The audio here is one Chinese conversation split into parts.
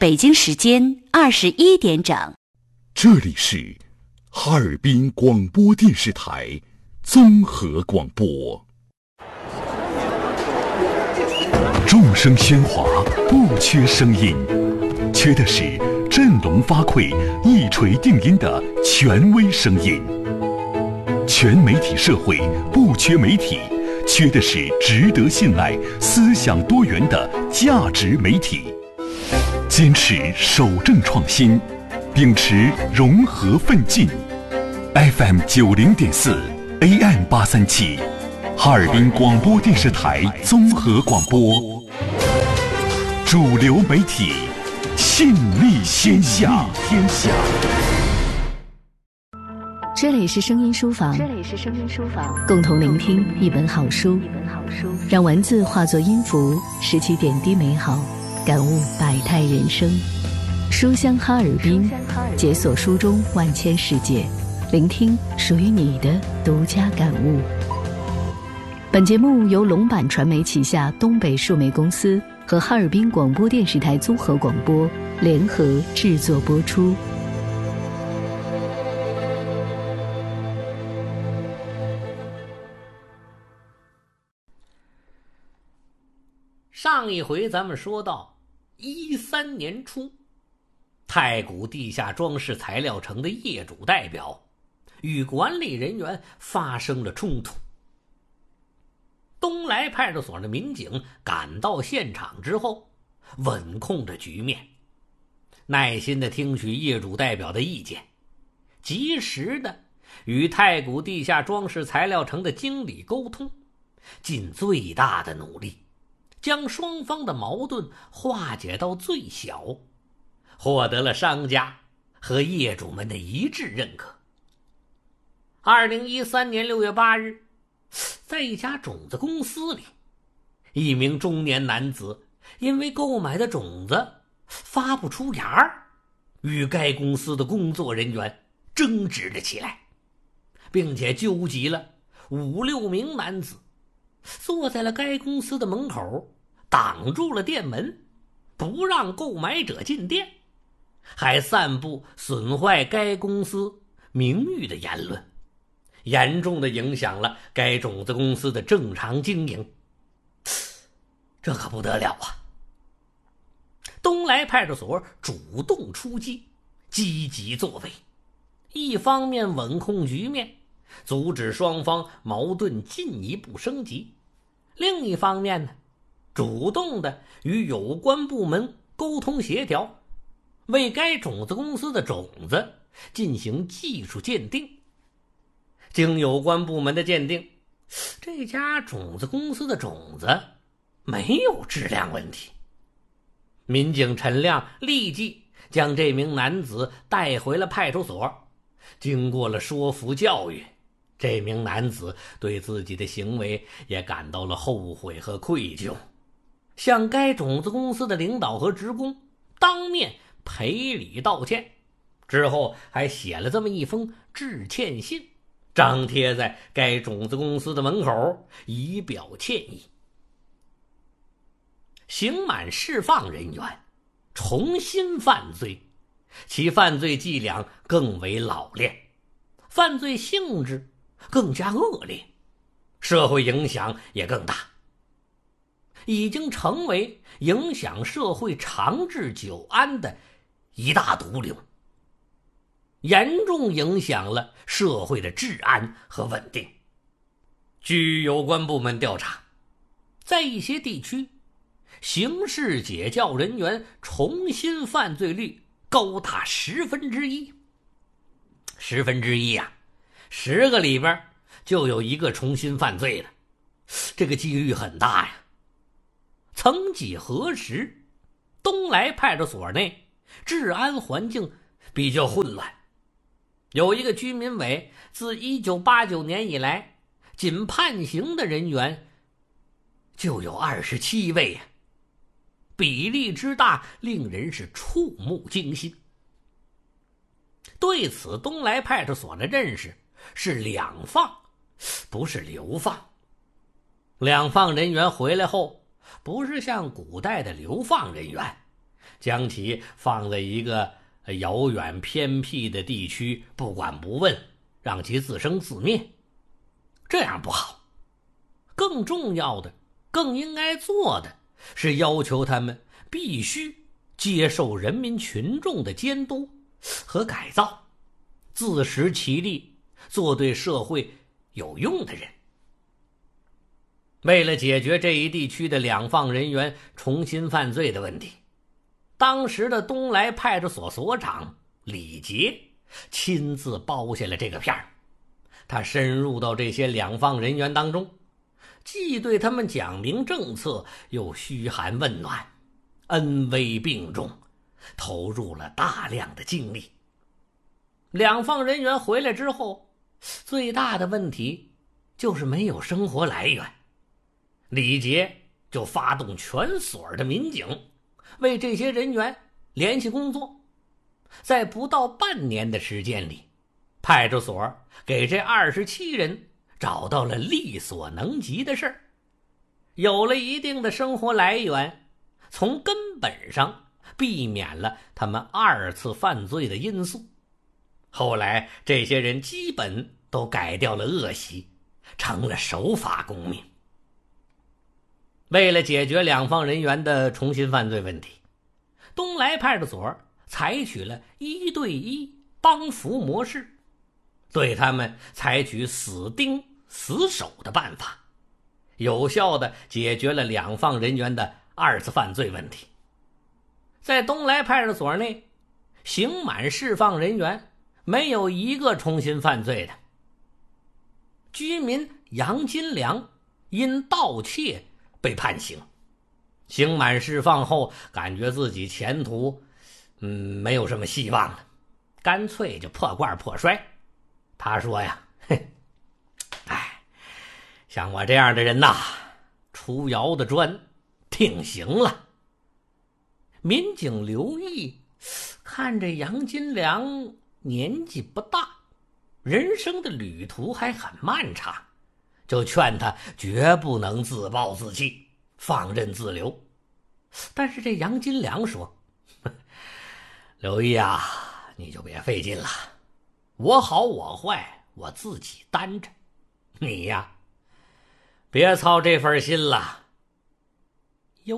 北京时间21点整。 这里是哈尔滨广播电视台综合广播。众声喧哗，不缺声音，缺的是振聋发聩、一锤定音的权威声音。全媒体社会不缺媒体，缺的是值得信赖、思想多元的价值媒体。坚持守正创新，秉持融合奋进。FM 90.4 AM 837，哈尔滨广播电视台综合广播，主流媒体，信力天下。 这里是声音书房，共同聆听一本好书，让文字化作音符，拾起点滴美好，感悟百态人生。书香哈尔滨，解锁书中万千世界，聆听属于你的独家感悟。本节目由龙板传媒旗下东北数媒公司和哈尔滨广播电视台综合广播联合制作播出。 上一回咱们说到13年初，太谷地下装饰材料城的业主代表与管理人员发生了冲突。东来派出所的民警赶到现场之后，稳控着局面，耐心地听取业主代表的意见，及时地与太谷地下装饰材料城的经理沟通，尽最大的努力将双方的矛盾化解到最小，获得了商家和业主们的一致认可。2013年6月8日，在一家种子公司里，一名中年男子因为购买的种子发不出芽，与该公司的工作人员争执了起来，并且纠集了5、6名男子，坐在了该公司的门口，挡住了店门，不让购买者进店，还散布损坏该公司名誉的言论，严重地影响了该种子公司的正常经营。这可不得了啊！东来派出所主动出击，积极作为，一方面稳控局面，阻止双方矛盾进一步升级，另一方面呢，主动地与有关部门沟通协调，为该种子公司的种子进行技术鉴定。经有关部门的鉴定，这家种子公司的种子没有质量问题。民警陈亮立即将这名男子带回了派出所，经过了说服教育，这名男子对自己的行为也感到了后悔和愧疚，向该种子公司的领导和职工当面赔礼道歉，之后还写了这么一封致歉信，张贴在该种子公司的门口，以表歉意。刑满释放人员重新犯罪，其犯罪伎俩更为老练，犯罪性质更加恶劣，社会影响也更大，已经成为影响社会长治久安的一大毒瘤，严重影响了社会的治安和稳定。据有关部门调查，在一些地区，刑事解教人员重新犯罪率高达1/10，10%啊，10个里边就有1个重新犯罪了，这个几率很大呀。曾几何时，东来派出所内治安环境比较混乱，有一个居民委自1989年以来，仅判刑的人员就有27位啊，比例之大令人是触目惊心。对此，东来派出所的认识是两放，不是流放。两放人员回来后，不是像古代的流放人员将其放在一个遥远偏僻的地区，不管不问，让其自生自灭。这样不好。更重要的，更应该做的是要求他们必须接受人民群众的监督和改造，自食其力，做对社会有用的人。为了解决这一地区的两放人员重新犯罪的问题，当时的东来派出所所长李杰亲自包下了这个片儿。他深入到这些两放人员当中，既对他们讲明政策，又嘘寒问暖，恩威并重，投入了大量的精力。两放人员回来之后，最大的问题就是没有生活来源。李杰就发动全所的民警，为这些人员联系工作。在不到半年的时间里，派出所给这27人找到了力所能及的事儿，有了一定的生活来源，从根本上避免了他们2次犯罪的因素。后来这些人基本都改掉了恶习，成了守法公民。为了解决两放人员的重新犯罪问题，东来派出所采取了1对1帮扶模式，对他们采取死盯死守的办法，有效地解决了两放人员的2次犯罪问题。在东来派出所内，刑满释放人员没有一个重新犯罪的。居民杨金良因盗窃被判刑，刑满释放后感觉自己前途没有什么希望了，干脆就破罐破摔。他说呀，像我这样的人呐，出窑的砖挺行了。民警刘毅看着杨金良年纪不大，人生的旅途还很漫长，就劝他绝不能自暴自弃，放任自流。但是这杨金良说，刘毅啊，你就别费劲了，我好我坏我自己担着，你呀别操这份心了。哟，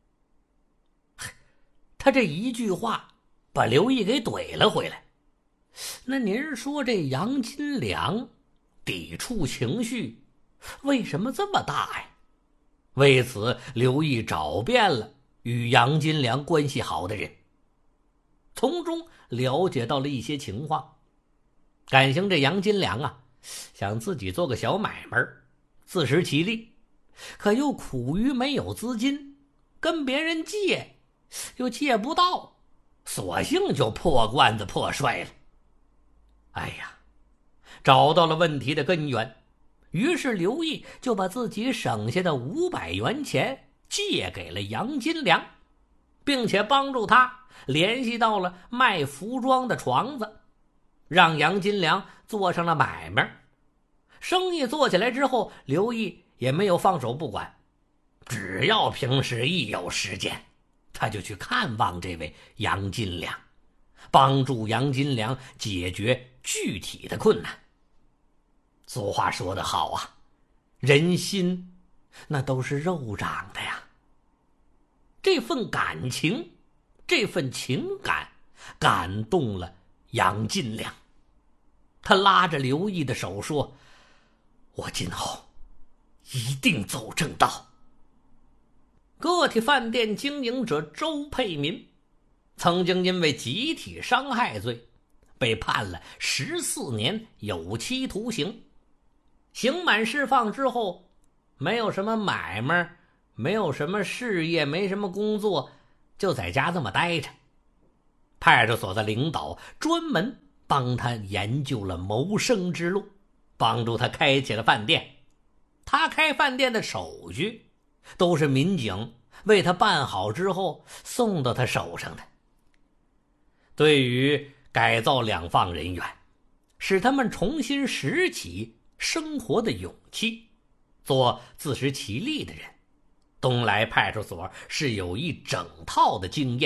他这一句话把刘毅给怼了回来。那您说这杨金良抵触情绪为什么这么大呀？为此刘毅找遍了与杨金良关系好的人，从中了解到了一些情况。感情这杨金良啊，想自己做个小买卖，自食其力，可又苦于没有资金，跟别人借又借不到，索性就破罐子破摔了。哎呀，找到了问题的根源，于是刘毅就把自己省下的500元钱借给了杨金良，并且帮助他联系到了卖服装的床子，让杨金良做上了买卖。生意做起来之后，刘毅也没有放手不管，只要平时一有时间，他就去看望这位杨金良，帮助杨金良解决具体的困难。俗话说得好啊，人心那都是肉长的呀。这份感情，这份情感感动了杨金良，他拉着刘毅的手说，我今后一定走正道。个体饭店经营者周佩民曾经因为集体伤害罪被判了14年有期徒刑，刑满释放之后，没有什么买卖，没有什么事业，没什么工作，就在家这么待着。派出所的领导专门帮他研究了谋生之路，帮助他开起了饭店。他开饭店的手续都是民警为他办好之后送到他手上的。对于改造两放人员，使他们重新拾起生活的勇气，做自食其力的人，东来派出所是有一整套的经验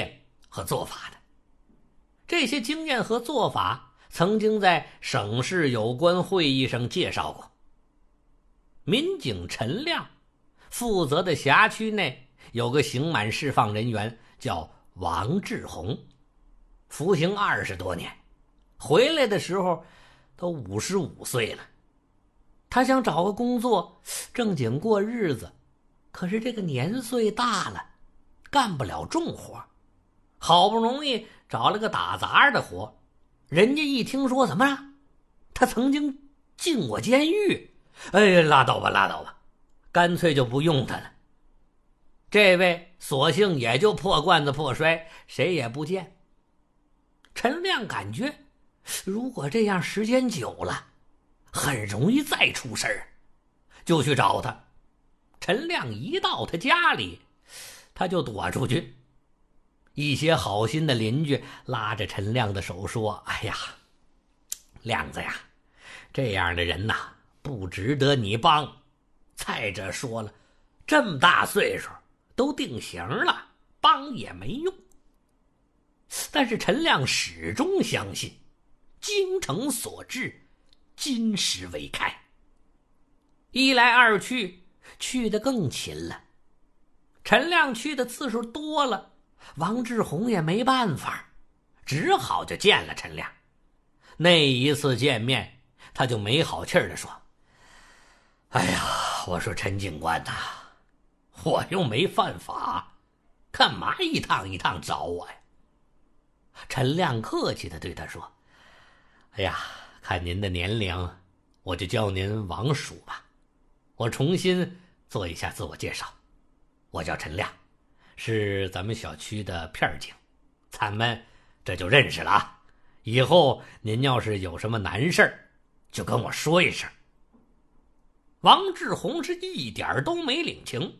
和做法的。这些经验和做法曾经在省市有关会议上介绍过。民警陈亮负责的辖区内有个刑满释放人员叫王志红，服刑20多年，回来的时候都55岁了。他想找个工作正经过日子，可是这个年岁大了，干不了重活，好不容易找了个打杂的活，人家一听说怎么着，他曾经进过监狱，拉倒吧，干脆就不用他了。这位索性也就破罐子破摔，谁也不见。陈亮感觉如果这样时间久了，很容易再出事儿，就去找他。陈亮一到他家里，他就躲出去。一些好心的邻居拉着陈亮的手说：“哎呀，亮子呀，这样的人呐，不值得你帮。再者说了，这么大岁数都定刑了，帮也没用。”但是陈亮始终相信精诚所至，金石为开。一来二去，去得更勤了。陈亮去的次数多了，王志红也没办法，只好就见了陈亮。那一次见面，他就没好气儿地说：“哎呀，我说陈警官呐，我又没犯法，干嘛一趟一趟找我呀？”陈亮客气地对他说：“哎呀，看您的年龄，我就叫您王叔吧。我重新做一下自我介绍，我叫陈亮，是咱们小区的片警，咱们这就认识了啊。以后您要是有什么难事儿，就跟我说一声。”王志红是一点都没领情，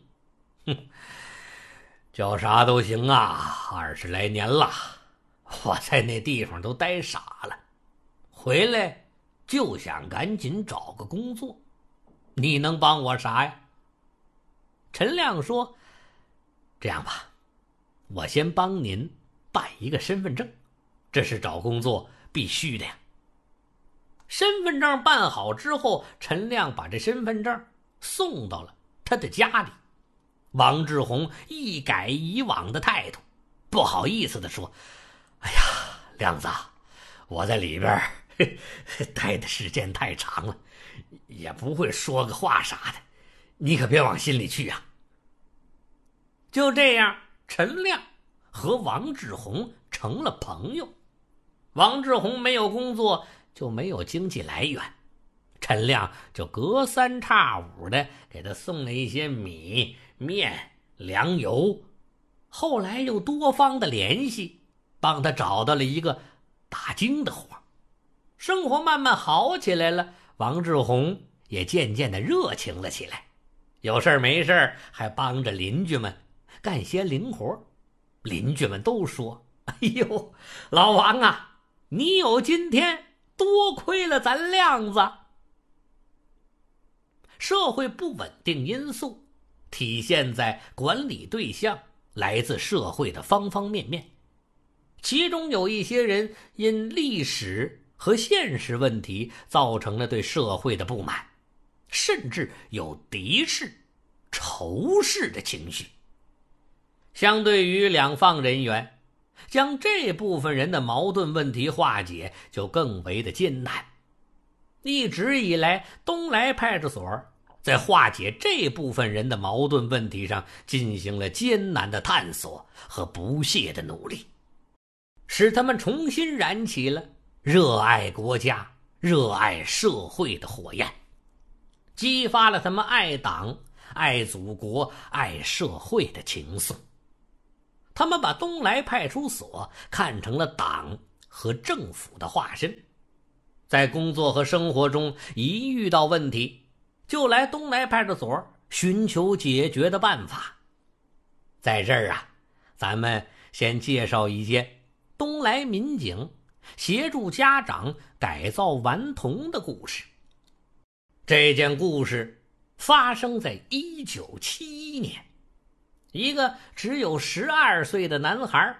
叫啥都行啊，20来年了，我在那地方都待傻了，回来就想赶紧找个工作，你能帮我啥呀？陈亮说：“这样吧，我先帮您办一个身份证，这是找工作必须的呀。”身份证办好之后，陈亮把这身份证送到了他的家里。王志红一改以往的态度，不好意思地说：“哎呀，亮子，我在里边待的时间太长了，也不会说个话啥的，你可别往心里去啊。”就这样，陈亮和王志红成了朋友。王志红没有工作，就没有经济来源，陈亮就隔三差五的给他送了一些米、面、粮油。后来又多方的联系，帮他找到了一个打更的活。生活慢慢好起来了，王志红也渐渐的热情了起来，有事没事还帮着邻居们干些零活。邻居们都说：“哎呦，老王啊，你有今天多亏了咱亮子。”社会不稳定因素体现在管理对象来自社会的方方面面，其中有一些人因历史和现实问题造成了对社会的不满，甚至有敌视、仇视的情绪。相对于两方人员，将这部分人的矛盾问题化解就更为的艰难。一直以来，东来派出所在化解这部分人的矛盾问题上进行了艰难的探索和不懈的努力，使他们重新燃起了热爱国家、热爱社会的火焰，激发了他们爱党、爱祖国、爱社会的情愫。他们把东来派出所看成了党和政府的化身，在工作和生活中一遇到问题，就来东来派出所寻求解决的办法。在这儿啊，咱们先介绍一件东来民警协助家长改造顽童的故事。这件故事发生在1971年，一个只有12岁的男孩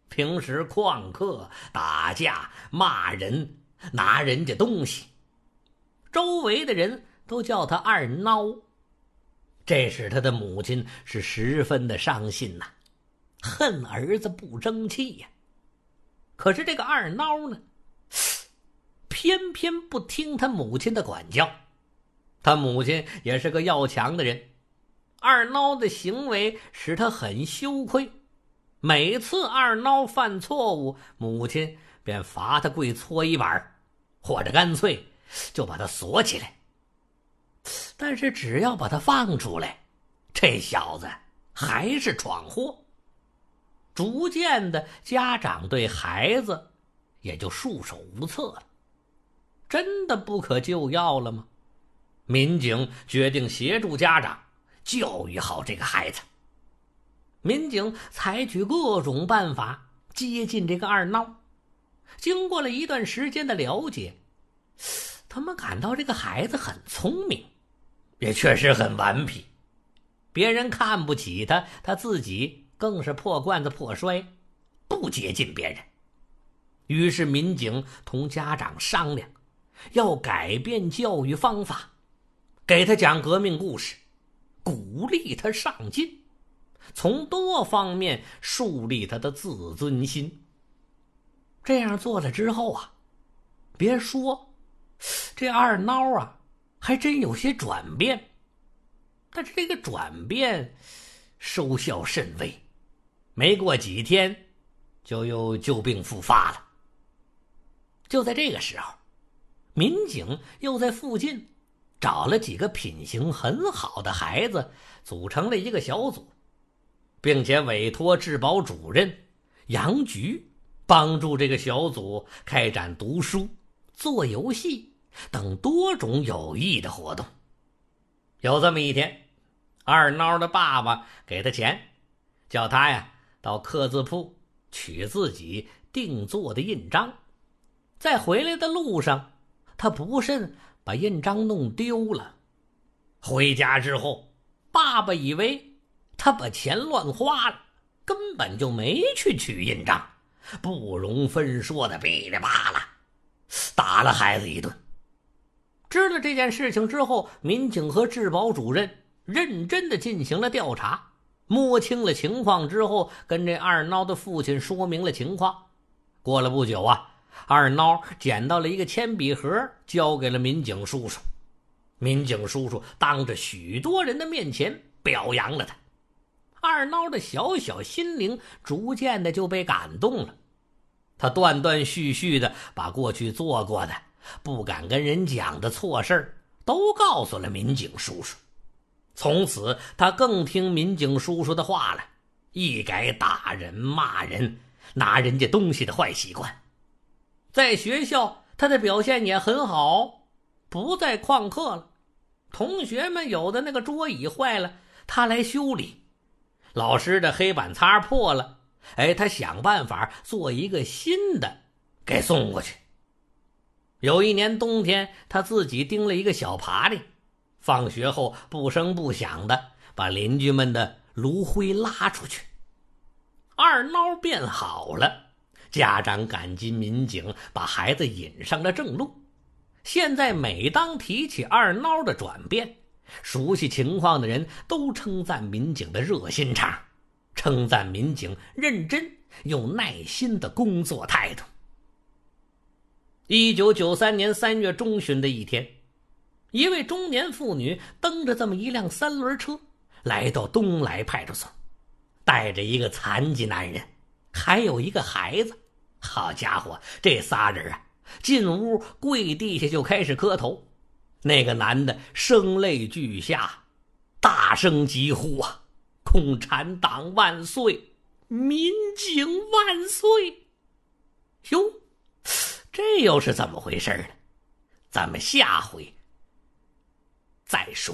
平时旷课、打架、骂人、拿人家东西，周围的人都叫他二孬。这使他的母亲是十分的伤心呐，恨儿子不争气呀。可是这个二孬呢，偏偏不听他母亲的管教。他母亲也是个要强的人，二孬的行为使他很羞愧。每次二孬犯错误，母亲便罚他跪搓衣板，或者干脆就把他锁起来。但是只要把他放出来，这小子还是闯祸。逐渐的，家长对孩子也就束手无策了。真的不可救药了吗？民警决定协助家长教育好这个孩子。民警采取各种办法接近这个二孬。经过了一段时间的了解，他们感到这个孩子很聪明，也确实很顽皮。别人看不起他，他自己更是破罐子破摔，不接近别人。于是民警同家长商量，要改变教育方法，给他讲革命故事，鼓励他上进，从多方面树立他的自尊心。这样做了之后啊，别说这二孬啊还真有些转变。但是这个转变收效甚微，没过几天就又旧病复发了。就在这个时候，民警又在附近找了几个品行很好的孩子，组成了一个小组，并且委托治保主任杨局帮助这个小组开展读书、做游戏等多种有益的活动。有这么一天，二孬的爸爸给他钱，叫他呀到刻字铺取自己定做的印章。在回来的路上，他不慎把印章弄丢了。回家之后，爸爸以为他把钱乱花了，根本就没去取印章，不容分说的噼里啪啦打了孩子一顿。知道这件事情之后，民警和治保主任认真的进行了调查，摸清了情况之后，跟这二孬的父亲说明了情况。过了不久啊，二孬捡到了一个铅笔盒，交给了民警叔叔。民警叔叔当着许多人的面前表扬了他。二孬的小小心灵逐渐的就被感动了，他断断续续的把过去做过的不敢跟人讲的错事都告诉了民警叔叔。从此他更听民警叔叔的话了，一改打人、骂人、拿人家东西的坏习惯。在学校他的表现也很好，不再旷课了。同学们有的那个桌椅坏了，他来修理；老师的黑板擦破了，他想办法做一个新的给送过去。有一年冬天，他自己钉了一个小爬犁，放学后不声不响的把邻居们的炉灰拉出去。二孬变好了，家长感激民警把孩子引上了正路。现在每当提起二孬的转变，熟悉情况的人都称赞民警的热心肠，称赞民警认真有耐心的工作态度。1993年3月中旬的一天，一位中年妇女蹬着这么一辆三轮车来到东来派出所，带着一个残疾男人还有一个孩子。好家伙，这仨人啊进屋跪地下就开始磕头。那个男的声泪俱下，大声疾呼啊，共产党万岁，民警万岁。哟，这又是怎么回事呢？咱们下回再说。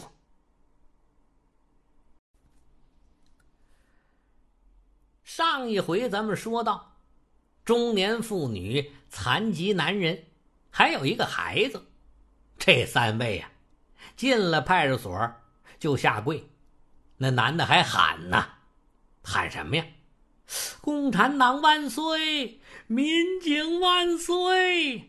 上一回咱们说到，中年妇女、残疾男人还有一个孩子，这三位啊进了派出所就下跪。那男的还喊呢，喊什么呀？ 共产党万岁，民警万岁。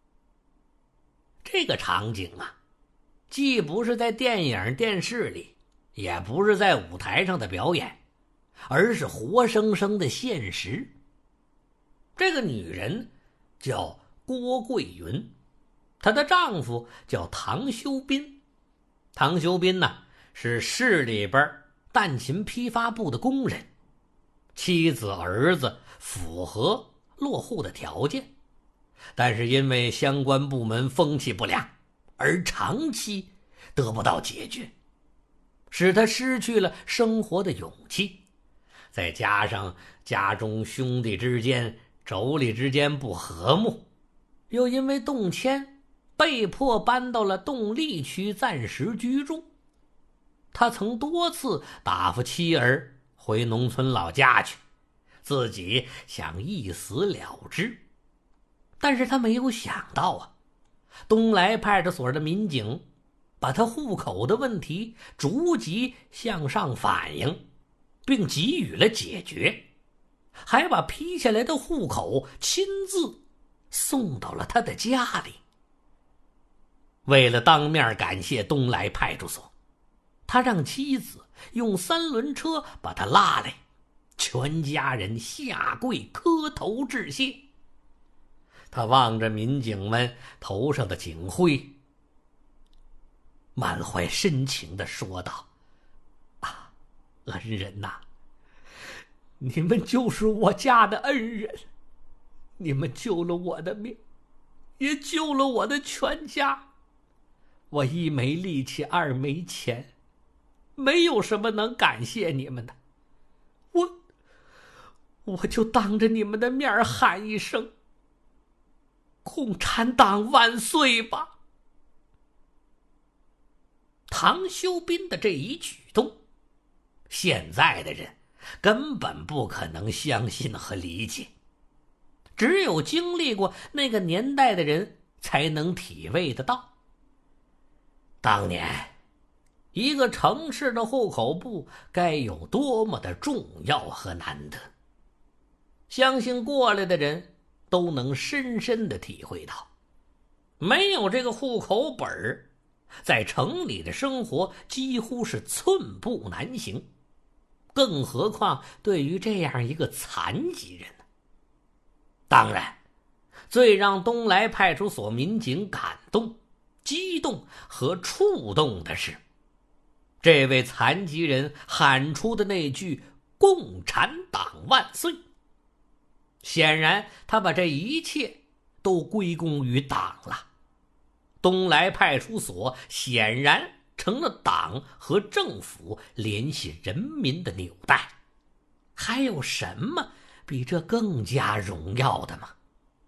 这个场景啊，既不是在电影电视里，也不是在舞台上的表演，而是活生生的现实。这个女人叫郭桂云，她的丈夫叫唐修斌。唐修斌呢，是市里边弹琴批发部的工人，妻子儿子符合落户的条件，但是因为相关部门风气不良，而长期得不到解决，使他失去了生活的勇气。再加上家中兄弟之间妯娌之间不和睦，又因为动迁被迫搬到了动力区暂时居住。他曾多次打发妻儿回农村老家去，自己想一死了之。但是他没有想到啊，东来派出所的民警把他户口的问题逐级向上反映，并给予了解决，还把批下来的户口亲自送到了他的家里。为了当面感谢东来派出所，他让妻子用3轮车把他拉来，全家人下跪磕头致谢。他望着民警们头上的警徽，满怀深情地说道：啊，恩人呐，你们就是我家的恩人，你们救了我的命，也救了我的全家。我一没力气，二没钱，没有什么能感谢你们的，我就当着你们的面喊一声共产党万岁吧。唐修斌的这一举动，现在的人根本不可能相信和理解，只有经历过那个年代的人才能体味得到。当年一个城市的户口簿该有多么的重要和难得，相信过来的人都能深深地体会到，没有这个户口本，在城里的生活几乎是寸步难行，更何况对于这样一个残疾人呢？当然，最让东来派出所民警感动、激动和触动的是，这位残疾人喊出的那句共产党万岁。显然他把这一切都归功于党了，东来派出所显然成了党和政府联系人民的纽带，还有什么比这更加荣耀的吗？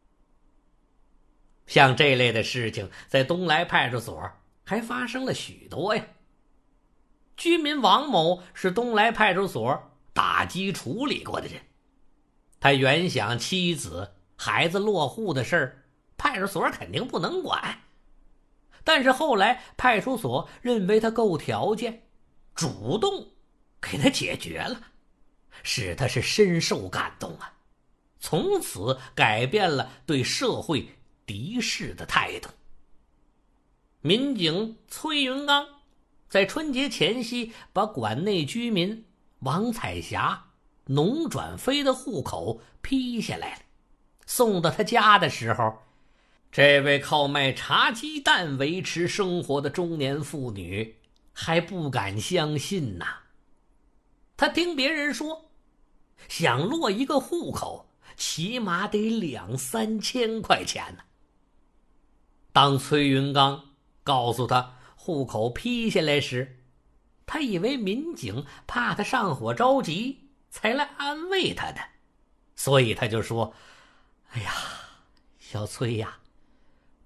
像这类的事情在东来派出所还发生了许多呀。居民王某是东来派出所打击处理过的人，他原想妻子孩子落户的事儿派出所肯定不能管，但是后来派出所认为他够条件，主动给他解决了，使他是深受感动啊，从此改变了对社会敌视的态度。民警崔云刚在春节前夕把馆内居民王彩霞、农转飞的户口批下来了，送到他家的时候，这位靠卖茶鸡蛋维持生活的中年妇女还不敢相信呐。她听别人说，想落一个户口起码得2-3千块钱呢。当崔云刚告诉他户口批下来时，他以为民警怕他上火着急才来安慰他的，所以他就说：哎呀，小崔呀，